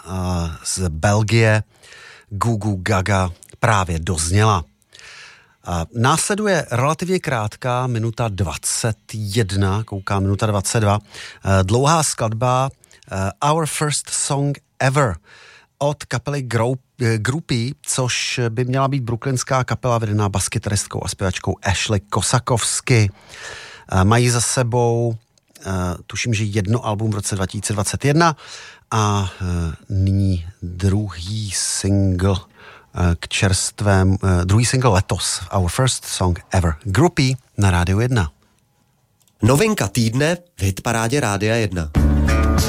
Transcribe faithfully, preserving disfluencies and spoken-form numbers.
z Belgie, Gugu Gaga, právě dozněla. Následuje relativně krátká minuta dvacet jedna, kouká minuta dvacet dva, dlouhá skladba Our First Song Ever od kapely Groupie, což by měla být brooklynská kapela vedená baskytaristkou a zpěvačkou Ashley Kosakovsky. Mají za sebou, tuším, že jedno album v roce dva tisíce dvacet jedna a nyní druhý single k čerstvém, druhý single letos, Our First Song Ever. Groupie na Rádiu jedna. Novinka týdne v hitparádě Rádia jedna.